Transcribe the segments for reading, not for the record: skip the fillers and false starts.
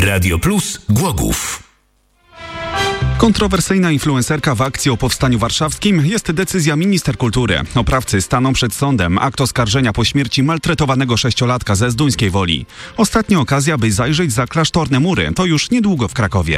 Radio Plus Głogów. Kontrowersyjna influencerka w akcji o Powstaniu Warszawskim jest decyzja minister kultury. Oprawcy staną przed sądem. Akt oskarżenia po śmierci maltretowanego 6-latka ze Zduńskiej Woli. Ostatnia okazja, by zajrzeć za klasztorne mury. To już niedługo w Krakowie.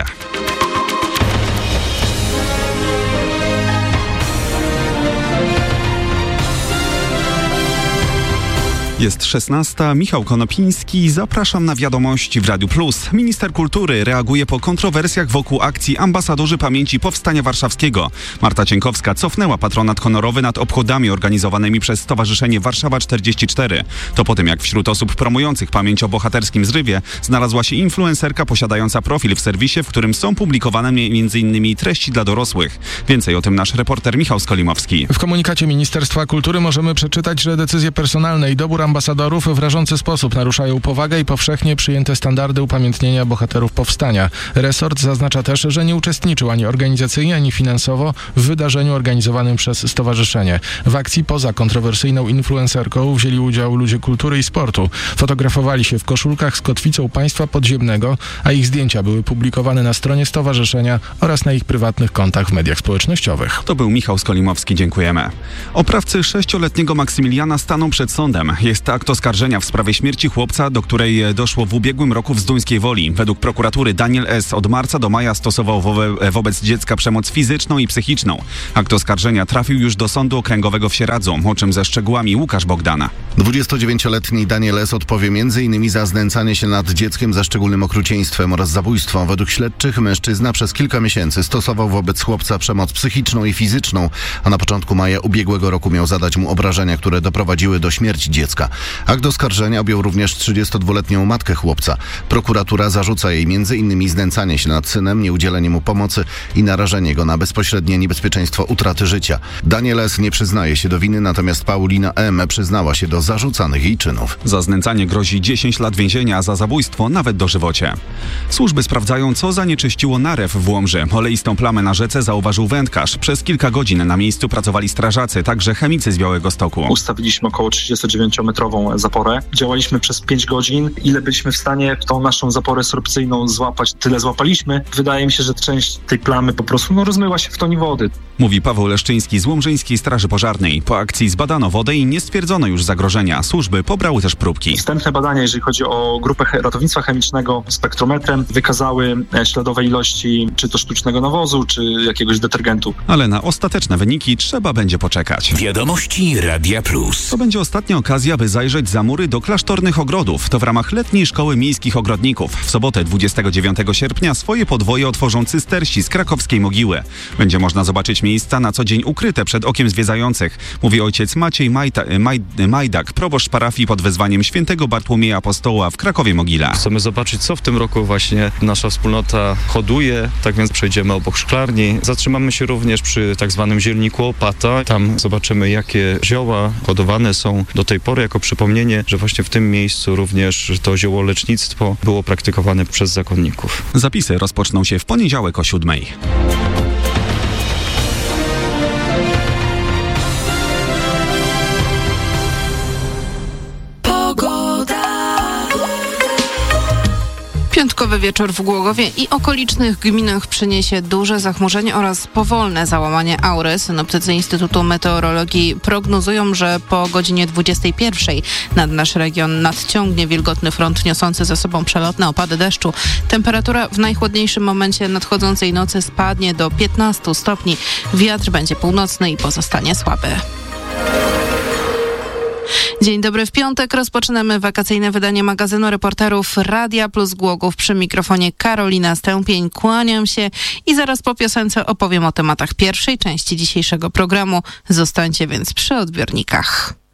Jest 16. Michał Konopiński. Zapraszam na wiadomości w Radiu Plus. Minister kultury reaguje po kontrowersjach wokół akcji Ambasadorzy Pamięci Powstania Warszawskiego. Marta Cienkowska cofnęła patronat honorowy nad obchodami organizowanymi przez Stowarzyszenie Warszawa 44. To po tym, jak wśród osób promujących pamięć o bohaterskim zrywie znalazła się influencerka posiadająca profil w serwisie, w którym są publikowane m.in. treści dla dorosłych. Więcej o tym nasz reporter Michał Skolimowski. W komunikacie Ministerstwa Kultury możemy przeczytać, że decyzje personalne i dobór ambasadorów w rażący sposób naruszają powagę i powszechnie przyjęte standardy upamiętnienia bohaterów powstania. Resort zaznacza też, że nie uczestniczył ani organizacyjnie, ani finansowo w wydarzeniu organizowanym przez stowarzyszenie. W akcji poza kontrowersyjną influencerką wzięli udział ludzie kultury i sportu. Fotografowali się w koszulkach z kotwicą państwa podziemnego, a ich zdjęcia były publikowane na stronie stowarzyszenia oraz na ich prywatnych kontach w mediach społecznościowych. To był Michał Skolimowski, dziękujemy. Oprawcy 6-letniego Maksymiliana staną przed sądem. Jest akt oskarżenia w sprawie śmierci chłopca, do której doszło w ubiegłym roku w Zduńskiej Woli. Według prokuratury Daniel S. od marca do maja stosował wobec dziecka przemoc fizyczną i psychiczną. Akt oskarżenia trafił już do Sądu Okręgowego w Sieradzu, o czym ze szczegółami Łukasz Bogdana. 29-letni Daniel S. odpowie m.in. za znęcanie się nad dzieckiem ze szczególnym okrucieństwem oraz zabójstwo. Według śledczych mężczyzna przez kilka miesięcy stosował wobec chłopca przemoc psychiczną i fizyczną, a na początku maja ubiegłego roku miał zadać mu obrażenia, które doprowadziły do śmierci dziecka. Akt oskarżenia objął również 32-letnią matkę chłopca. Prokuratura zarzuca jej m.in. znęcanie się nad synem, nieudzielenie mu pomocy i narażenie go na bezpośrednie niebezpieczeństwo utraty życia. Daniel S. nie przyznaje się do winy, natomiast Paulina M. przyznała się do zarzucanych jej czynów. Za znęcanie grozi 10 lat więzienia, a za zabójstwo nawet dożywocie. Służby sprawdzają, co zanieczyściło narew w Łomży. Oleistą plamę na rzece zauważył wędkarz. Przez kilka godzin na miejscu pracowali strażacy, także chemicy z Białegostoku. Ustawiliśmy około 39-metrową zaporę. Działaliśmy przez 5 godzin. Ile byliśmy w stanie tą naszą zaporę sorpcyjną złapać, tyle złapaliśmy. Wydaje mi się, że część tej plamy po prostu rozmyła się w tonie wody. Mówi Paweł Leszczyński z Łomżyńskiej Straży Pożarnej. Po akcji zbadano wodę i nie stwierdzono już zagrożenia. Służby pobrały też próbki. Wstępne badania, jeżeli chodzi o grupę ratownictwa chemicznego, spektrometrem, wykazały śladowe ilości czy to sztucznego nawozu, czy jakiegoś detergentu. Ale na ostateczne wyniki trzeba będzie poczekać. Wiadomości Radia Plus. To będzie ostatnia okazja, by zajrzeć za mury do klasztornych ogrodów. To w ramach Letniej Szkoły Miejskich Ogrodników. W sobotę 29 sierpnia swoje podwoje otworzą cystersi z krakowskiej Mogiły. Będzie można zobaczyć miejsca na co dzień ukryte przed okiem zwiedzających, mówi ojciec Maciej Majdak, proboszcz parafii pod wezwaniem świętego Bartłomieja Apostoła w Krakowie-Mogile. Chcemy zobaczyć, co w tym roku właśnie nasza wspólnota hoduje, tak więc przejdziemy obok szklarni. Zatrzymamy się również przy tak zwanym zielniku Opata. Tam zobaczymy, jakie zioła hodowane są do tej pory, jako przypomnienie, że właśnie w tym miejscu również to ziołolecznictwo było praktykowane przez zakonników. Zapisy rozpoczną się w poniedziałek o 7:00. Piątkowy wieczór w Głogowie i okolicznych gminach przyniesie duże zachmurzenie oraz powolne załamanie aury. Synoptycy Instytutu Meteorologii prognozują, że po godzinie 21 nad nasz region nadciągnie wilgotny front niosący ze sobą przelotne opady deszczu. Temperatura w najchłodniejszym momencie nadchodzącej nocy spadnie do 15 stopni. Wiatr będzie północny i pozostanie słaby. Dzień dobry, w piątek rozpoczynamy wakacyjne wydanie magazynu reporterów Radia Plus Głogów. Przy mikrofonie Karolina Stępień. Kłaniam się i zaraz po piosence opowiem o tematach pierwszej części dzisiejszego programu. Zostańcie więc przy odbiornikach.